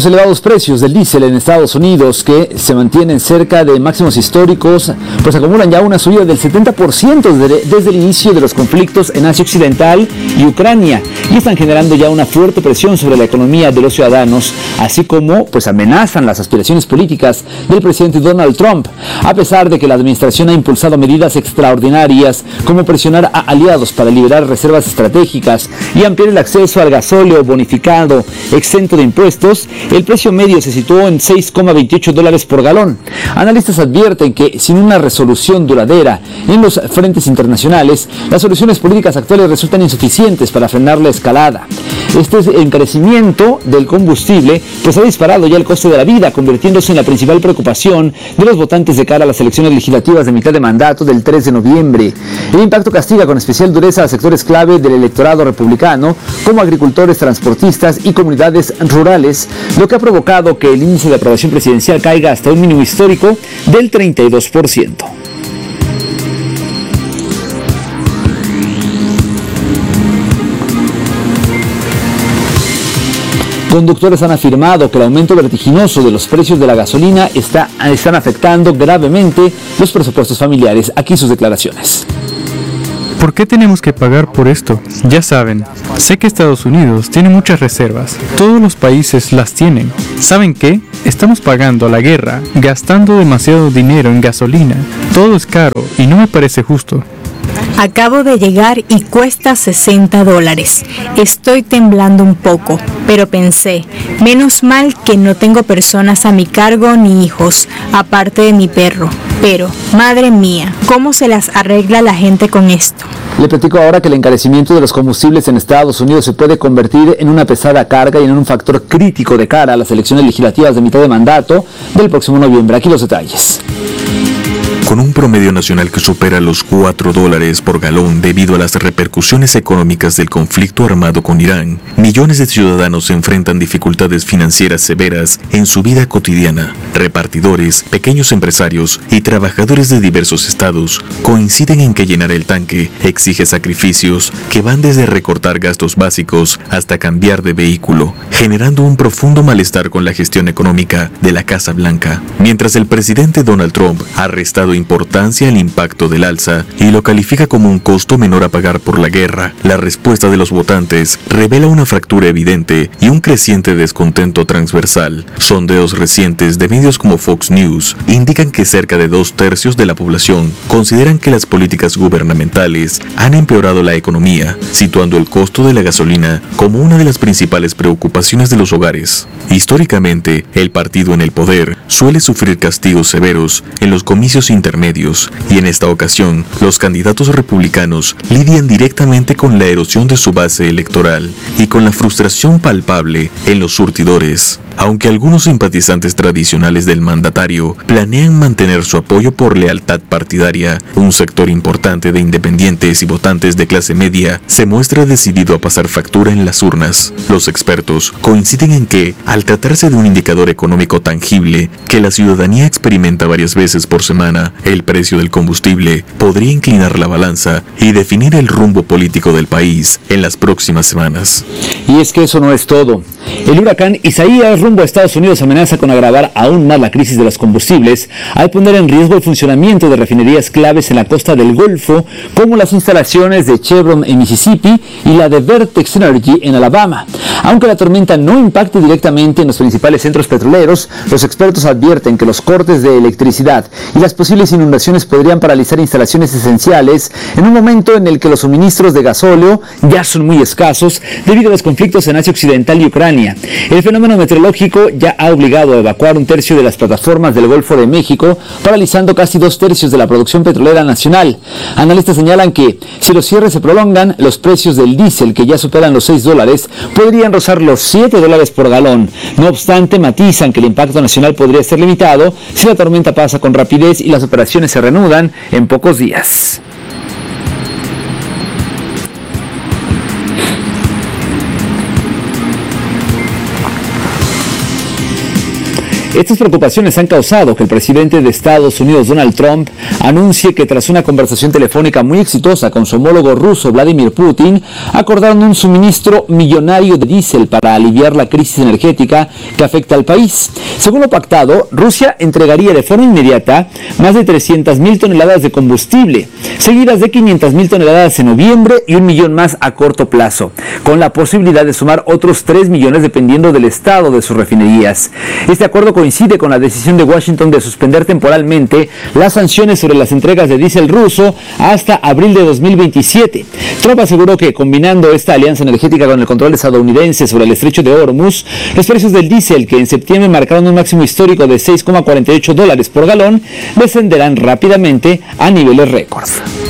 Los elevados precios del diésel en Estados Unidos, que se mantienen cerca de máximos históricos, pues acumulan ya una subida del 70% desde el inicio de los conflictos en Asia Occidental y Ucrania, y están generando ya una fuerte presión sobre la economía de los ciudadanos, así como pues amenazan las aspiraciones políticas del presidente Donald Trump, a pesar de que la administración ha impulsado medidas extraordinarias como presionar a aliados para liberar reservas estratégicas y ampliar el acceso al gasóleo bonificado exento de impuestos. El precio medio se situó en $6,28 por galón. Analistas advierten que sin una resolución duradera en los frentes internacionales, las soluciones políticas actuales resultan insuficientes para frenar la escalada. Este encarecimiento del combustible pues ha disparado ya el costo de la vida, convirtiéndose en la principal preocupación de los votantes de cara a las elecciones legislativas de mitad de mandato del 3 de noviembre. El impacto castiga con especial dureza a sectores clave del electorado republicano, como agricultores, transportistas y comunidades rurales, lo que ha provocado que el índice de aprobación presidencial caiga hasta un mínimo histórico del 32%. Conductores han afirmado que el aumento vertiginoso de los precios de la gasolina están afectando gravemente los presupuestos familiares. Aquí sus declaraciones. ¿Por qué tenemos que pagar por esto? Ya saben, sé que Estados Unidos tiene muchas reservas. Todos los países las tienen. ¿Saben qué? Estamos pagando la guerra, gastando demasiado dinero en gasolina. Todo es caro y no me parece justo. Acabo de llegar y cuesta $60. Estoy temblando un poco, pero pensé, menos mal que no tengo personas a mi cargo ni hijos, aparte de mi perro. Pero, madre mía, ¿cómo se las arregla la gente con esto? Le platico ahora que el encarecimiento de los combustibles en Estados Unidos se puede convertir en una pesada carga y en un factor crítico de cara a las elecciones legislativas de mitad de mandato del próximo noviembre. Aquí los detalles. Con un promedio nacional que supera los $4 por galón debido a las repercusiones económicas del conflicto armado con Irán, millones de ciudadanos enfrentan dificultades financieras severas en su vida cotidiana. Repartidores, pequeños empresarios y trabajadores de diversos estados coinciden en que llenar el tanque exige sacrificios que van desde recortar gastos básicos hasta cambiar de vehículo, generando un profundo malestar con la gestión económica de la Casa Blanca. Mientras el presidente Donald Trump ha restado importancia al impacto del alza y lo califica como un costo menor a pagar por la guerra, la respuesta de los votantes revela una fractura evidente y un creciente descontento transversal. Sondeos recientes de medios como Fox News indican que cerca de 2/3 de la población consideran que las políticas gubernamentales han empeorado la economía, situando el costo de la gasolina como una de las principales preocupaciones de los hogares. Históricamente, el partido en el poder suele sufrir castigos severos en los comicios intermedios, y en esta ocasión, los candidatos republicanos lidian directamente con la erosión de su base electoral y con la frustración palpable en los surtidores. Aunque algunos simpatizantes tradicionales del mandatario planean mantener su apoyo por lealtad partidaria, un sector importante de independientes y votantes de clase media se muestra decidido a pasar factura en las urnas. Los expertos coinciden en que, al tratarse de un indicador económico tangible que la ciudadanía experimenta varias veces por semana, el precio del combustible podría inclinar la balanza y definir el rumbo político del país en las próximas semanas. Y es que eso no es todo. El huracán Isaías rumbo a Estados Unidos amenaza con agravar aún más la crisis de los combustibles al poner en riesgo el funcionamiento de refinerías claves en la costa del Golfo, como las instalaciones de Chevron en Mississippi y la de Vertex Energy en Alabama. Aunque la tormenta no impacte directamente en los principales centros petroleros, los expertos advierten que los cortes de electricidad y las posibles inundaciones podrían paralizar instalaciones esenciales en un momento en el que los suministros de gasóleo ya son muy escasos debido a los conflictos en Asia Occidental y Ucrania. El fenómeno meteorológico ya ha obligado a evacuar 1/3 de las plataformas del Golfo de México, paralizando casi 2/3 de la producción petrolera nacional. Analistas señalan que si los cierres se prolongan, los precios del diésel, que ya superan los $6, podrían rozar los $7 por galón. No obstante, matizan que el impacto nacional podría ser limitado si la tormenta pasa con rapidez y las operaciones se reanudan en pocos días. Estas preocupaciones han causado que el presidente de Estados Unidos, Donald Trump, anuncie que tras una conversación telefónica muy exitosa con su homólogo ruso, Vladimir Putin, acordaron un suministro millonario de diésel para aliviar la crisis energética que afecta al país. Según lo pactado, Rusia entregaría de forma inmediata más de 300,000 toneladas de combustible, seguidas de 500,000 toneladas en noviembre y 1 millón más a corto plazo, con la posibilidad de sumar otros 3 millones dependiendo del estado de sus refinerías. Este acuerdo coincide con la decisión de Washington de suspender temporalmente las sanciones sobre las entregas de diésel ruso hasta abril de 2027. Trump aseguró que combinando esta alianza energética con el control estadounidense sobre el estrecho de Hormuz, los precios del diésel, que en septiembre marcaron un máximo histórico de $6,48 por galón, descenderán rápidamente a niveles récord.